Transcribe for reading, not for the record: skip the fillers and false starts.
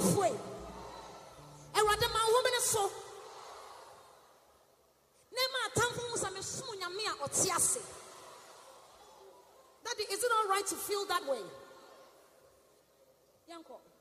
fue. Erade ma wo me so. Nema atamfo sa me sumu nyame a otiase. Daddy, is it all right to feel that way? Yanko.